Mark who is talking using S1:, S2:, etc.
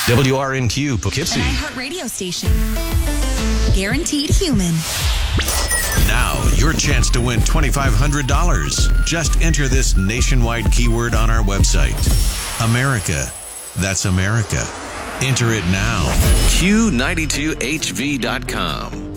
S1: WRNQ Poughkeepsie.
S2: An iHeart radio station. Guaranteed human.
S1: Now, your chance to win $2,500. Just enter this nationwide keyword on our website. America. That's America. Enter it now. Q92HV.com.